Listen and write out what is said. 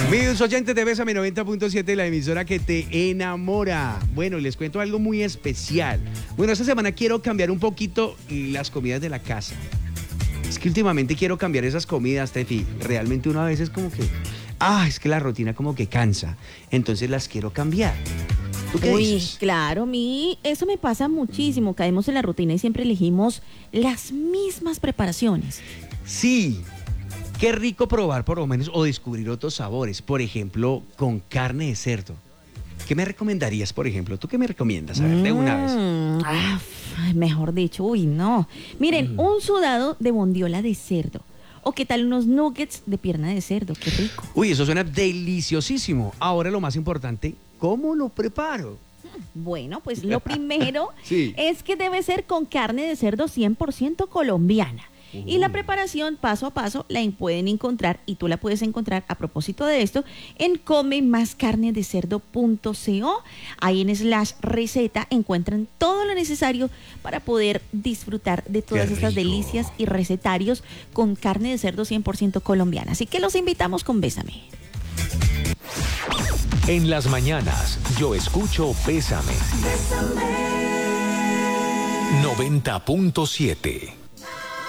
Mis oyentes de Bésame 90.7, la emisora que te enamora. Bueno, les cuento algo muy especial. Bueno, esta semana quiero cambiar un poquito las comidas de la casa. Es que últimamente quiero cambiar esas comidas, Tefi. Realmente uno a veces como que... es que la rutina como que cansa. Entonces las quiero cambiar. ¿Tú qué dices? Claro, a mí eso me pasa muchísimo. Caemos en la rutina y siempre elegimos las mismas preparaciones. Sí. Qué rico probar por lo menos o descubrir otros sabores. Por ejemplo, con carne de cerdo. ¿Qué me recomendarías, por ejemplo? ¿Tú qué me recomiendas? A ver, de una vez. Mejor dicho, no. Miren, un sudado de bondiola de cerdo. O qué tal unos nuggets de pierna de cerdo, qué rico. Uy, eso suena deliciosísimo. Ahora lo más importante, ¿cómo lo preparo? Bueno, pues lo primero Sí. es que debe ser con carne de cerdo 100% colombiana. Y la preparación paso a paso la pueden encontrar, y tú la puedes encontrar a propósito de esto, en comemascarnedecerdo.co. Ahí en /receta encuentran todo lo necesario para poder disfrutar de todas estas delicias y recetarios con carne de cerdo 100% colombiana. Así que los invitamos con Bésame. En las mañanas, yo escucho Bésame. 90.7